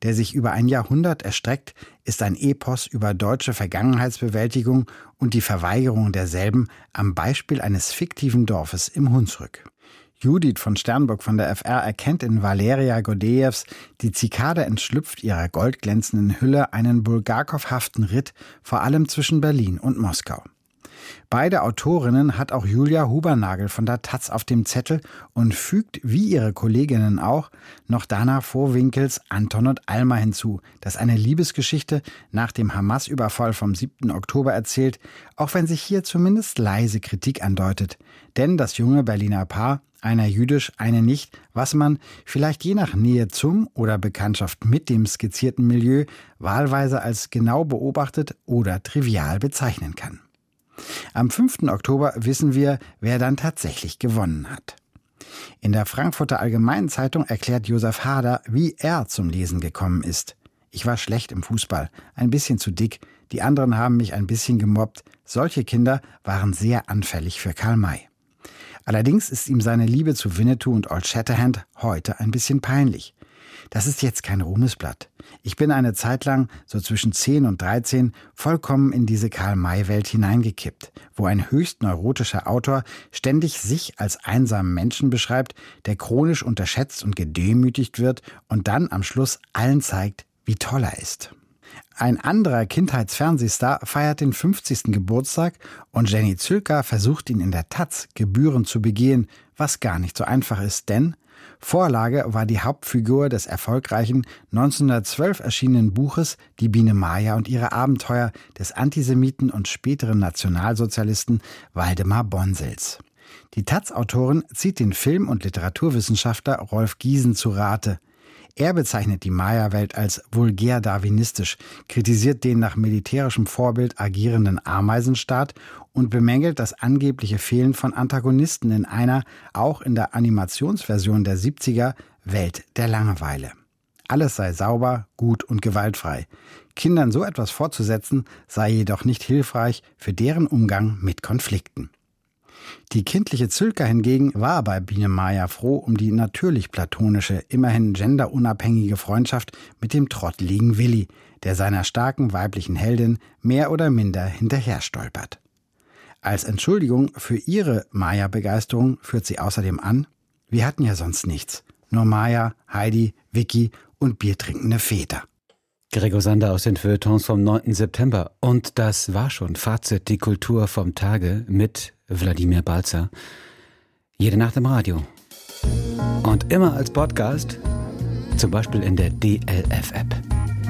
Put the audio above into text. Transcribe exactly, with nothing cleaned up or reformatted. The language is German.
der sich über ein Jahrhundert erstreckt, ist ein Epos über deutsche Vergangenheitsbewältigung und die Verweigerung derselben am Beispiel eines fiktiven Dorfes im Hunsrück. Judith von Sternburg von der F R erkennt in Valeria Gordejews Die Zikade entschlüpft ihrer goldglänzenden Hülle einen Bulgakow-haften Ritt, vor allem zwischen Berlin und Moskau. Beide Autorinnen hat auch Julia Hubernagel von der Taz auf dem Zettel und fügt, wie ihre Kolleginnen auch, noch Dana Vohwinkels Anton und Alma hinzu, das eine Liebesgeschichte nach dem Hamas-Überfall vom siebten Oktober erzählt, auch wenn sich hier zumindest leise Kritik andeutet. Denn das junge Berliner Paar, einer jüdisch, eine nicht, was man, vielleicht je nach Nähe zum oder Bekanntschaft mit dem skizzierten Milieu, wahlweise als genau beobachtet oder trivial bezeichnen kann. Am fünften Oktober wissen wir, wer dann tatsächlich gewonnen hat. In der Frankfurter Allgemeinen Zeitung erklärt Josef Hader, wie er zum Lesen gekommen ist. Ich war schlecht im Fußball, ein bisschen zu dick, die anderen haben mich ein bisschen gemobbt. Solche Kinder waren sehr anfällig für Karl May. Allerdings ist ihm seine Liebe zu Winnetou und Old Shatterhand heute ein bisschen peinlich. Das ist jetzt kein Ruhmesblatt. Ich bin eine Zeit lang, so zwischen zehn und dreizehn, vollkommen in diese Karl-May-Welt hineingekippt, wo ein höchst neurotischer Autor ständig sich als einsamen Menschen beschreibt, der chronisch unterschätzt und gedemütigt wird und dann am Schluss allen zeigt, wie toll er ist. Ein anderer Kindheitsfernsehstar feiert den fünfzigsten Geburtstag und Jenny Zülker versucht ihn in der Taz gebührend zu begehen, was gar nicht so einfach ist, denn Vorlage war die Hauptfigur des erfolgreichen neunzehnhundertzwölf erschienenen Buches Die Biene Maya und ihre Abenteuer des Antisemiten und späteren Nationalsozialisten Waldemar Bonsels. Die Taz-Autorin zieht den Film- und Literaturwissenschaftler Rolf Giesen zu Rate. Er bezeichnet die Maya-Welt als vulgär darwinistisch, kritisiert den nach militärischem Vorbild agierenden Ameisenstaat und bemängelt das angebliche Fehlen von Antagonisten in einer, auch in der Animationsversion der siebziger, Welt der Langeweile. Alles sei sauber, gut und gewaltfrei. Kindern so etwas vorzusetzen, sei jedoch nicht hilfreich für deren Umgang mit Konflikten. Die kindliche Zülker hingegen war bei Biene Maya froh um die natürlich platonische, immerhin genderunabhängige Freundschaft mit dem trotteligen Willi, der seiner starken weiblichen Heldin mehr oder minder hinterher stolpert. Als Entschuldigung für ihre Maya-Begeisterung führt sie außerdem an: Wir hatten ja sonst nichts. Nur Maya, Heidi, Vicky und biertrinkende Väter. Gregor Sander aus den Feuilletons vom neunten September. Und das war schon Fazit, die Kultur vom Tage mit Wladimir Balzer. Jede Nacht im Radio. Und immer als Podcast, zum Beispiel in der D L F-App.